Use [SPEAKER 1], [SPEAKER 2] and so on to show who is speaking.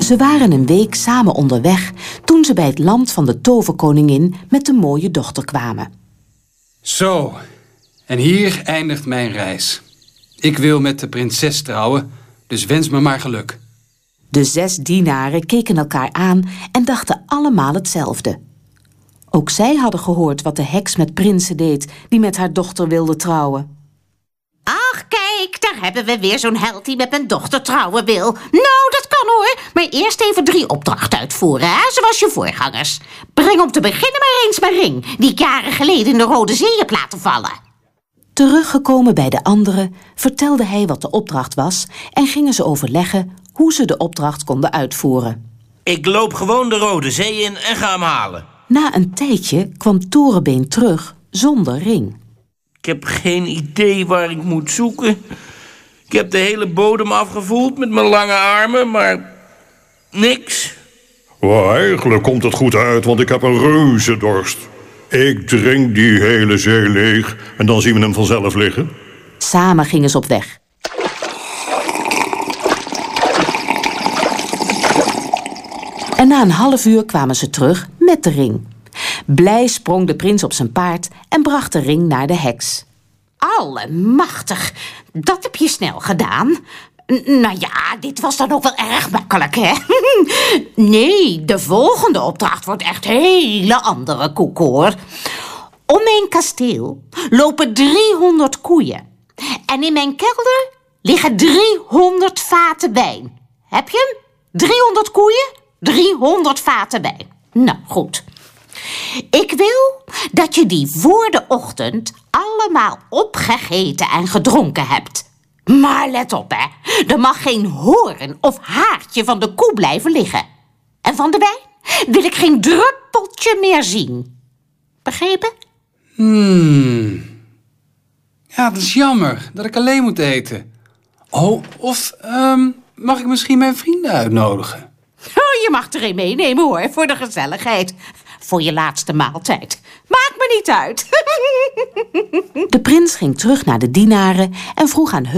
[SPEAKER 1] Ze waren een week samen onderweg toen ze bij het land van de toverkoningin met de mooie dochter kwamen.
[SPEAKER 2] Zo, en hier eindigt mijn reis. Ik wil met de prinses trouwen, dus wens me maar geluk.
[SPEAKER 1] De 6 dienaren keken elkaar aan en dachten allemaal hetzelfde. Ook zij hadden gehoord wat de heks met prinsen deed die met haar dochter wilde trouwen.
[SPEAKER 3] Ach, kijk, daar hebben we weer zo'n held die met mijn dochter trouwen wil. Nou, dat kan hoor, maar eerst even 3 opdrachten uitvoeren, hè? Zoals je voorgangers. Breng om te beginnen maar eens mijn ring, die ik jaren geleden in de Rode Zee heb laten vallen.
[SPEAKER 1] Teruggekomen bij de anderen vertelde hij wat de opdracht was en gingen ze overleggen hoe ze de opdracht konden uitvoeren.
[SPEAKER 4] Ik loop gewoon de Rode Zee in en ga hem halen.
[SPEAKER 1] Na een tijdje kwam Torenbeen terug zonder ring.
[SPEAKER 4] Ik heb geen idee waar ik moet zoeken. Ik heb de hele bodem afgevoeld met mijn lange armen, maar niks.
[SPEAKER 5] Eigenlijk komt het goed uit, want ik heb een reuze dorst. Ik drink die hele zee leeg en dan zien we hem vanzelf liggen.
[SPEAKER 1] Samen gingen ze op weg. En na een half uur kwamen ze terug met de ring. Blij sprong de prins op zijn paard en bracht de ring naar de heks.
[SPEAKER 3] Allemachtig, dat heb je snel gedaan. Nou ja, dit was dan ook wel erg makkelijk, hè? Nee, de volgende opdracht wordt echt hele andere koek, hoor. Om mijn kasteel lopen 300 koeien. En in mijn kelder liggen 300 vaten wijn. Heb je hem? 300 koeien, 300 vaten wijn. Nou, goed. Ik wil dat je die voor de ochtend allemaal opgegeten en gedronken hebt. Maar let op, hè. Er mag geen hoorn of haartje van de koe blijven liggen. En van de wijn wil ik geen druppeltje meer zien. Begrepen?
[SPEAKER 2] Ja, dat is jammer dat ik alleen moet eten. Oh, of mag ik misschien mijn vrienden uitnodigen?
[SPEAKER 3] Oh, je mag er een meenemen, hoor, voor de gezelligheid. Voor je laatste maaltijd. Maakt me niet uit.
[SPEAKER 1] De prins ging terug naar de dienaren en vroeg aan